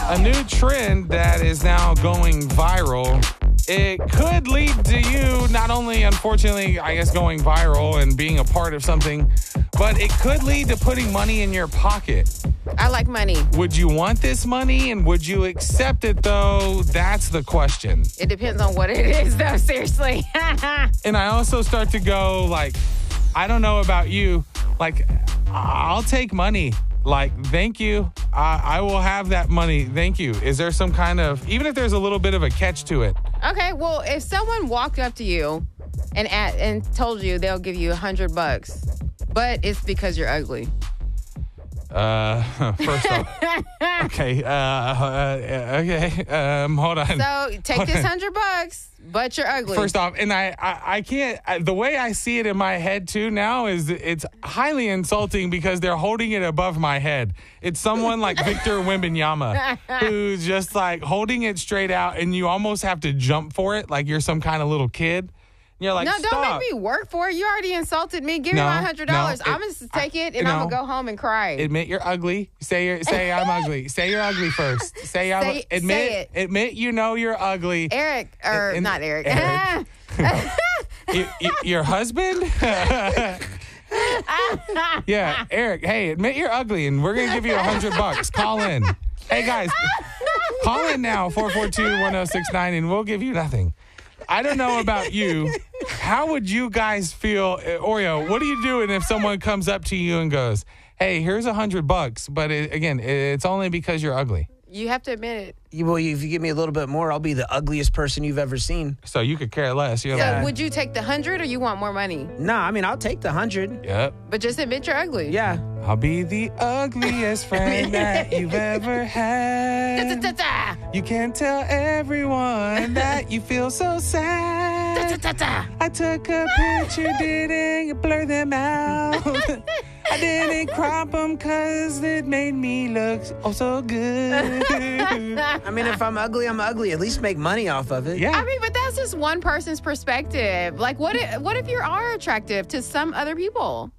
A new trend that is now going viral. It could lead to you not only, unfortunately, I guess, going viral and being a part of something, but it could lead to putting money in your pocket. I like money. Would you want this money and would you accept it, though? That's the question. It depends on what it is, though, seriously. And I also start to go, like, I don't know about you. Like, I'll take money. Like, thank you. I will have that money. Thank you. Is there some kind of, even if there's a little bit of a catch to it? Okay, well, if someone walked up to you and told you they'll give you $100, but it's because you're ugly. First off, okay, hold on. So take this $100, but you're ugly. First off, and I can't, the way I see it in my head too now is it's highly insulting because they're holding it above my head. It's someone like Victor Wembanyama who's just like holding it straight out and you almost have to jump for it like you're some kind of little kid. You're like, no, stop. don't make me work for it. You already insulted me. Give me my $100. I'm going to take it and I'm going to go home and cry. Admit you're ugly. Say I'm ugly. Say you're ugly first. Say it. Admit you know you're ugly. Eric, not Eric. Your husband? Yeah, Eric. Hey, admit you're ugly, and we're gonna give you $100. Call in. Hey guys, call in now 442-1069, and we'll give you nothing. I don't know about you. How would you guys feel, Oreo? What are you doing if someone comes up to you and goes, "Hey, here's $100," but it's only because you're ugly. You have to admit it. Well, if you give me a little bit more, I'll be the ugliest person you've ever seen. So you could care less. So would you take the 100 or you want more money? Nah, I mean, I'll take the 100. Yep. But just admit you're ugly. Yeah. I'll be the ugliest friend that you've ever had. You can't tell everyone that you feel so sad. I took a picture, didn't blur them out. I didn't crop them because it made me look so good. I mean, if I'm ugly, I'm ugly. At least make money off of it. Yeah. I mean, but that's just one person's perspective. Like, what if you are attractive to some other people?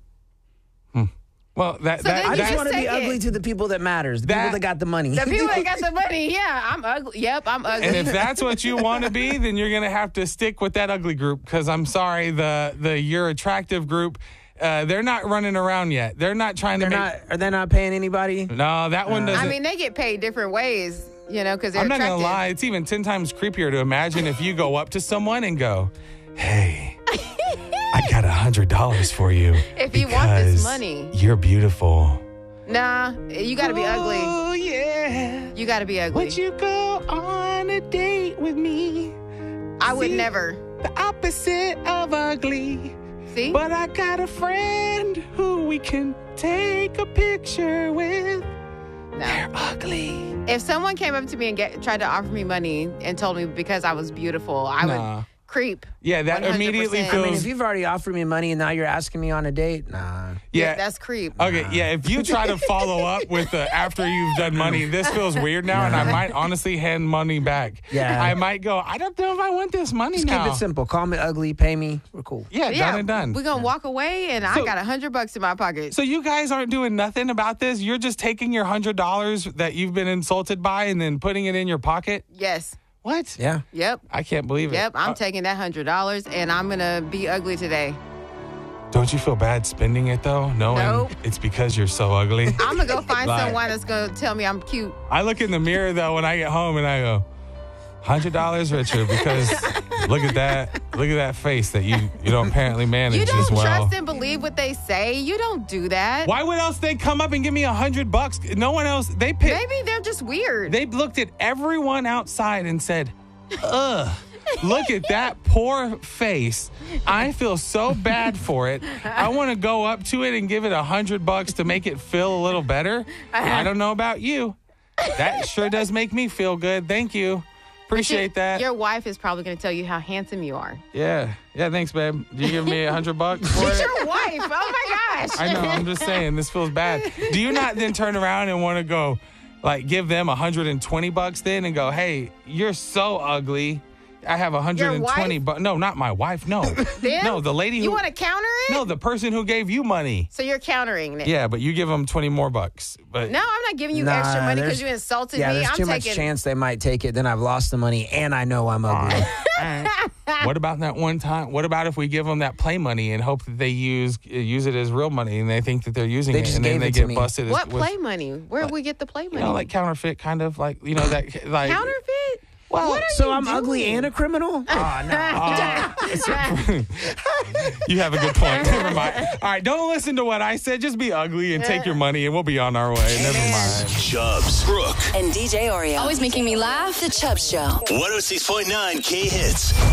Well, I just want to be ugly to the people that matters, the people that got the money. The people that got the money, yeah, I'm ugly. Yep, I'm ugly. And if that's what you want to be, then you're going to have to stick with that ugly group because I'm sorry, the you're attractive group, they're not running around yet. They're not trying to Are they not paying anybody? No, that one doesn't. I mean, they get paid different ways, because they're I'm not attractive. going to lie. It's even 10 times creepier to imagine if you go up to someone and go, "Hey, I got $100 for you. If you want this money. You're beautiful." Nah, you got to be ugly. Oh, yeah. You got to be ugly. Would you go on a date with me? I would never. The opposite of ugly. See? But I got a friend who we can take a picture with. No. They're ugly. If someone came up to me and tried to offer me money and told me because I was beautiful, I would creep. Yeah, that 100%. immediately feels... I mean, if you've already offered me money and now you're asking me on a date, nah. Yeah, that's creep. Okay, yeah, if you try to follow up with after you've done money, this feels weird now, and I might honestly hand money back. Yeah. I might go, I don't know if I want this money Just now. keep it simple. Call me ugly, pay me, we're cool. Yeah, done and done. We're going to walk away, and I got $100 in my pocket. So you guys aren't doing nothing about this? You're just taking your $100 that you've been insulted by and then putting it in your pocket? Yes. What? Yeah. Yep. I can't believe it. Yep, I'm taking that $100, and I'm going to be ugly today. Don't you feel bad spending it, though, knowing it's because you're so ugly? I'm going to go find someone that's going to tell me I'm cute. I look in the mirror, though, when I get home, and I go, $100 richer, because look at that face that you don't apparently manage You as don't well. trust and believe what they say. You don't do that. Why would else they come up and give me $100? No one else. Maybe they're just weird. They looked at everyone outside and said, ugh. Look at that poor face. I feel so bad for it. I want to go up to it and give it $100 to make it feel a little better. I don't know about you. That sure does make me feel good. Thank you. Appreciate that. Your wife is probably going to tell you how handsome you are. Yeah. Yeah, thanks, babe. Do you give me $100 for It's it? your wife. Oh, my gosh. I know. I'm just saying. This feels bad. Do you not then turn around and want to go, like, give them $120 then and go, hey, you're so ugly. I have 120 bucks. No, not my wife. No. Them? No, the lady who. You want to counter it? No, the person who gave you money. So you're countering it? Yeah, but you give them 20 more bucks. But No, I'm not giving you extra money because you insulted Yeah, me. there's I'm too much taking. chance they might take it. Then I've lost the money, and I know I'm ugly. What about that one time? What about if we give them that play money and hope that they use it as real money and they think that they're using They it just and then gave they it to get me. busted? What play money? Where do we get the play money? Like counterfeit, kind of like that. Like Counterfeit? Well, What are So you I'm doing? ugly and a criminal? Oh, no. You have a good point. Never mind. All right, don't listen to what I said. Just be ugly and take your money, and we'll be on our way. Never mind. Chubbs, Brooke, And DJ Oreo. Always making me laugh. The Chubb Show. 106.9 K Hits.